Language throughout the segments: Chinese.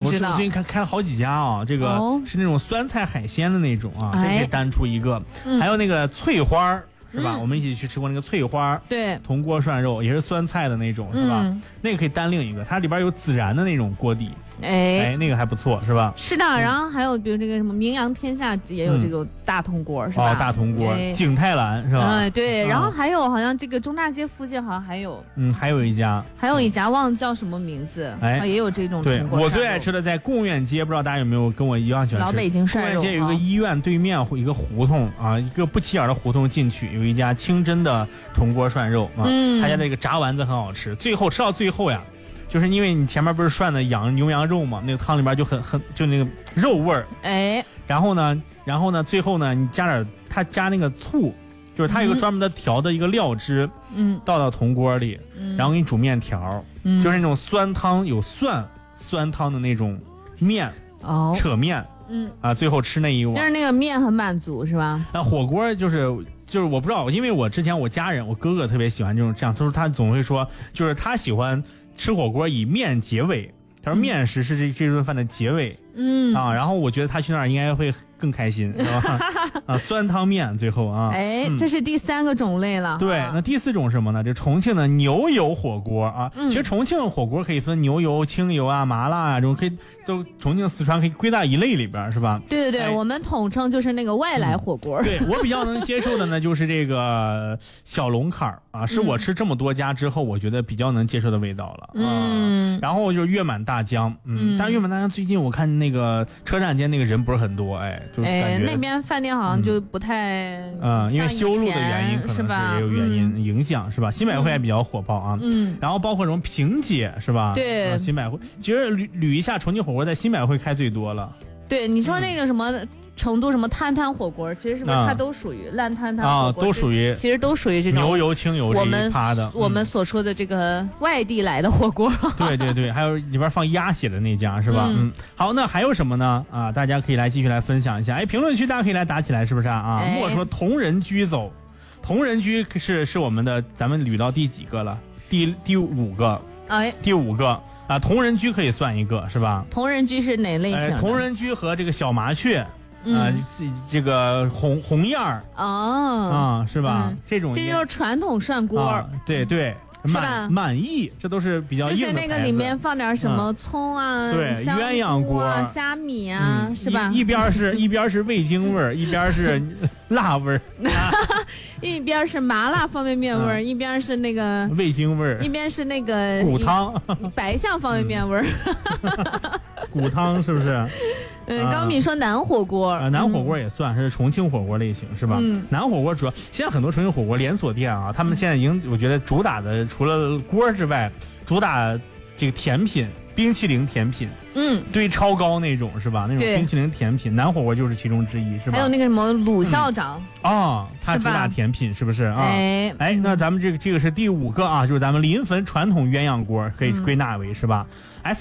知道。 我最近开了好几家啊，这个是那种酸菜海鲜的那种啊，这可以单出一个。还有那个翠花是吧？我们一起去吃过那个翠花， 对， 铜锅涮肉也是酸菜的那种，是吧？那个可以单另一个，它里边有孜然的那种锅底。哎，那个还不错，是吧？ 是的，然后还有比如这个什么名扬天下也有这个大铜锅，是吧？ 大铜锅，景泰蓝是吧？ 对，然后还有好像这个中大街附近好像还有， 还有一家， 忘了叫什么名字，也有这种铜锅。对，我最爱吃的在贡院街，不知道大家有没有跟我一样喜欢吃？ 老北京涮肉。 贡院街有一个医院对面一个胡同啊，一个不起眼的胡同进去有一家清真的铜锅涮肉啊，他家那个炸丸子很好吃，最后吃到最后呀。就是因为你前面不是涮的牛羊肉嘛，那个汤里边就那个肉味儿，然后呢，最后呢，你他加那个醋，就是他有一个专门的调的一个料汁，倒到铜锅里，然后给你煮面条，就是那种酸汤有酸汤的那种面，扯面，最后吃那一碗， 就是那个面很满足是吧？ 那火锅就是我不知道，因为我之前我家人我哥哥特别喜欢这样，就是他总会说，就是他喜欢吃火锅以面结尾，他说面食是这顿饭的结尾，然后我觉得他去那儿应该会更开心，是吧？酸汤面最后啊， 这是第3个种类了。 对，那第4种是什么呢？这重庆的牛油火锅啊，其实重庆火锅可以分牛油、清油啊、麻辣啊这种，可以都重庆、四川可以归到一类里边，是吧？ 对，我们统称就是那个外来火锅。 对，我比较能接受的呢，就是这个小龙坎啊，是我吃这么多家之后，我觉得比较能接受的味道了。然后就是月满大江，但是月满大江最近我看那个车站间那个人不是很多，就感觉那边饭店好像就不太因为修路的原因，可能是也有原因影响，是吧？新百汇还比较火爆啊，然后包括什么萍姐是吧？ 对， 新百汇其实捋一下，重庆火锅在新百汇开最多了。 对，你说那个什么成都什么摊摊火锅，其实是不是它都属于烂摊摊火锅？ 都属于， 其实都属于这种牛油清油这一趴的。 我们所说的这个外地来的火锅。 对，还有里边放鸭血的那家是吧？好，那还有什么呢？大家可以来继续来分享一下。评论区大家可以来打起来，是不是啊？莫说同仁居走，同仁居是我们的，咱们捋到第几个了？第5个。第5个。同仁居可以算一个是吧？ 同仁居是哪类型？ 同仁居和这个小麻雀，这个红燕儿是吧？这就是传统涮锅， 对，满意，这都是比较硬的牌子。 就是那个里面放点什么葱啊， 对，鸳鸯锅、 虾米啊，是吧？ 一边是味精味儿，一边是辣味儿， 一边是麻辣方便面味儿，一边是那个味精味儿， 一边是那个骨汤白象方便面味儿。 骨汤是不是？ 高敏说南火锅， 南火锅也算是重庆火锅类型是吧？南火锅主要现在很多重庆火锅连锁店啊，他们现在已经我觉得主打的除了锅之外，主打这个甜品、冰淇淋甜品，堆超高那种是吧？那种冰淇淋甜品，南火锅就是其中之一是吧？ 还有那个什么鲁校长他主打甜品是不是啊？那咱们这个是第5个啊，就是咱们临汾传统鸳鸯锅可以归纳为是吧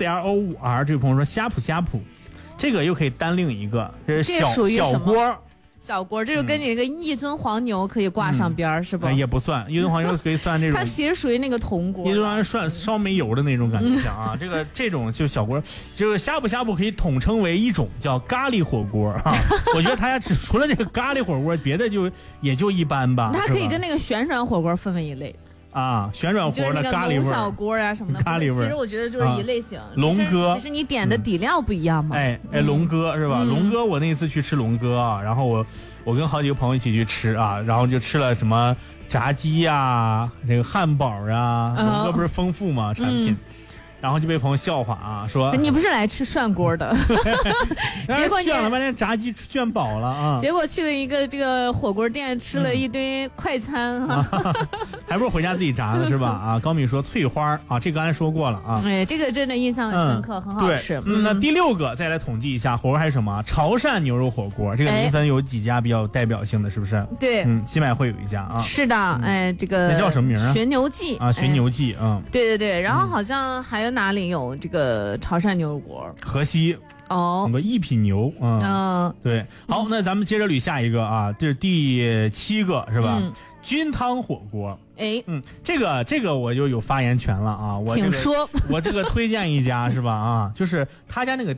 ？SLO5R 这位朋友说呷哺。这个又可以单另一个，这是小锅，这就跟你那个一尊黄牛可以挂上边是吧？也不算，一尊黄牛可以算这种。 它其实属于那个铜锅， 一尊涮烧煤油的那种感觉像啊。这种就小锅，这个呷哺可以统称为一种叫咖喱火锅啊。我觉得他家除了这个咖喱火锅，别的也就一般吧。 它可以跟那个旋转火锅分为一类。 旋转火的咖喱味儿， 小锅啊什么的， 咖喱味儿。 其实我觉得就是一类型。 龙哥， 只是你点的底料不一样嘛。 龙哥是吧？龙哥，我那次去吃龙哥啊，然后我跟好几个朋友一起去吃啊，然后就吃了什么炸鸡呀、这个汉堡啊，龙哥不是丰富嘛产品。然后就被朋友笑话啊，说你不是来吃涮锅的，结果炫了半天炸鸡炫饱了啊， 结果去了一个这个火锅店吃了一堆快餐还不如回家自己炸的是吧？高敏说翠花这个刚才说过了啊， 这个真的印象很深刻，很好吃。 那第6个再来统计一下火锅还是什么？潮汕牛肉火锅，这个临汾有几家比较代表性的，是不是？ 对， 新百汇有一家啊。 是的，这个那叫什么名啊？ 寻牛记寻牛记对，然后好像还有哪里有这个潮汕牛肉锅？ 河西那个一品牛对。好，那咱们接着捋下一个啊，这是第7个是吧？菌汤火锅。这个我就有发言权了啊！ 请说。 我这个推荐一家是吧？就是他家那个